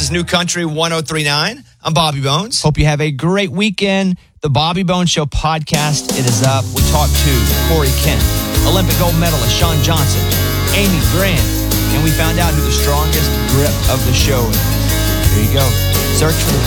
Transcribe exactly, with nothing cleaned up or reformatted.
is New Country one oh three point nine. I'm Bobby Bones. Hope you have a great weekend. The Bobby Bones Show podcast, it is up. We talked to Corey Kent, Olympic gold medalist Shawn Johnson, Amy Grant, and we found out who the strongest grip of the show is. There you go. Search for the